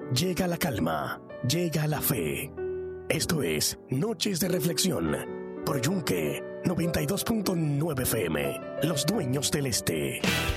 llega la calma, llega la fe. Esto es Noches de Reflexión por Yunque 92.9 FM, Los Dueños del Este.